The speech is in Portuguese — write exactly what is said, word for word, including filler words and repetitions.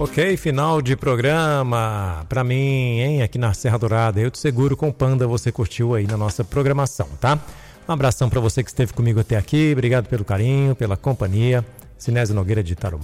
Ok, final de programa pra mim, hein, aqui na Serra Dourada. Eu te seguro com o Panda, você curtiu aí na nossa programação, tá? Um abração pra você que esteve comigo até aqui, obrigado pelo carinho, pela companhia. Sinésio Nogueira de Tarumã.